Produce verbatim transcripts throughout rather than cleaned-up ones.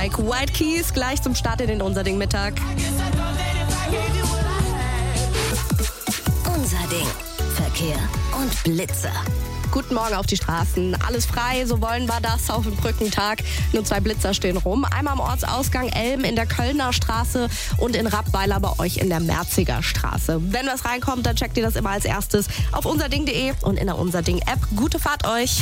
Mike. White Keys gleich zum Start in den Unser Ding Mittag. Unser Ding. Verkehr und Blitzer. Guten Morgen auf die Straßen. Alles frei, so wollen wir das auf dem Brückentag. Nur zwei Blitzer stehen rum. Einmal am Ortsausgang Elm in der Kölner Straße und in Rappweiler bei euch in der Merziger Straße. Wenn was reinkommt, dann checkt ihr das immer als erstes auf unserding punkt de und in der Unserding-App. Gute Fahrt euch.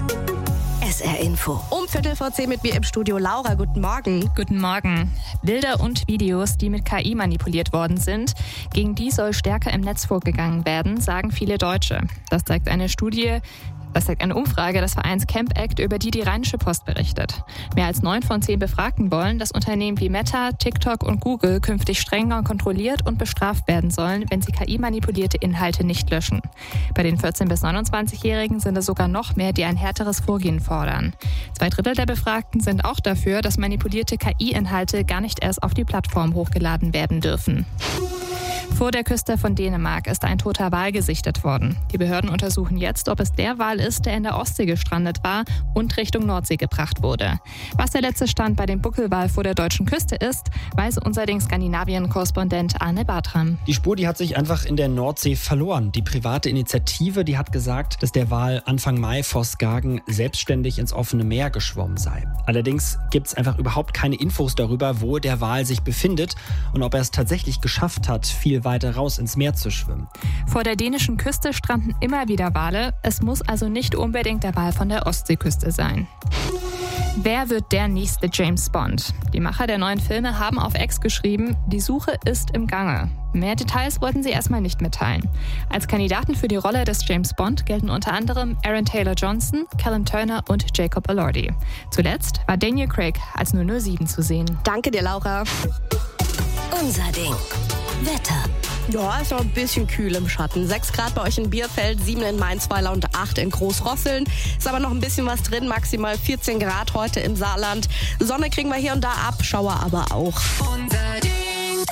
S R Info. Um Viertel vor zehn mit mir im Studio Laura. Guten Morgen. Guten Morgen. Bilder und Videos, die mit K I manipuliert worden sind, gegen die soll stärker im Netz vorgegangen werden, sagen viele Deutsche. Das zeigt eine Studie, das zeigt eine Umfrage des Vereins Camp Act, über die die Rheinische Post berichtet. Mehr als neun von zehn Befragten wollen, dass Unternehmen wie Meta, TikTok und Google künftig strenger kontrolliert und bestraft werden sollen, wenn sie K I-manipulierte Inhalte nicht löschen. Bei den vierzehn- bis neunundzwanzigjährigen sind es sogar noch mehr, die ein härteres Vorgehen fordern. Zwei Drittel der Befragten sind auch dafür, dass manipulierte K I-Inhalte gar nicht erst auf die Plattform hochgeladen werden dürfen. Vor der Küste von Dänemark ist ein toter Wal gesichtet worden. Die Behörden untersuchen jetzt, ob es der Wal ist, der in der Ostsee gestrandet war und Richtung Nordsee gebracht wurde. Was der letzte Stand bei dem Buckelwal vor der deutschen Küste ist, weiß unser Ding Skandinavien-Korrespondent Arne Bartram. Die Spur, die hat sich einfach in der Nordsee verloren. Die private Initiative, die hat gesagt, dass der Wal Anfang Mai vor Skagen selbstständig ins offene Meer geschwommen sei. Allerdings gibt es einfach überhaupt keine Infos darüber, wo der Wal sich befindet und ob er es tatsächlich geschafft hat, viel weiter raus ins Meer zu schwimmen. Vor der dänischen Küste stranden immer wieder Wale. Es muss also nicht unbedingt der Wal von der Ostseeküste sein. Wer wird der nächste James Bond? Die Macher der neuen Filme haben auf X geschrieben, die Suche ist im Gange. Mehr Details wollten sie erstmal nicht mitteilen. Als Kandidaten für die Rolle des James Bond gelten unter anderem Aaron Taylor-Johnson, Callum Turner und Jacob Elordi. Zuletzt war Daniel Craig als null null sieben zu sehen. Danke dir, Laura. Unser Ding. Wetter. Ja, ist noch ein bisschen kühl im Schatten. sechs Grad bei euch in Bierfeld, sieben in Mainzweiler und acht in Großrosseln. Ist aber noch ein bisschen was drin, maximal vierzehn Grad heute im Saarland. Sonne kriegen wir hier und da ab, Schauer aber auch. Unser Ding.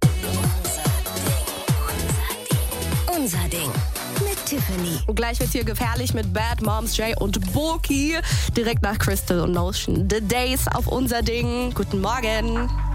Unser Ding. Mit Tiffany. Und gleich wird's hier gefährlich mit Bad Moms J und Boki. Direkt nach Crystal und Notion. The Days auf Unser Ding. Guten Morgen.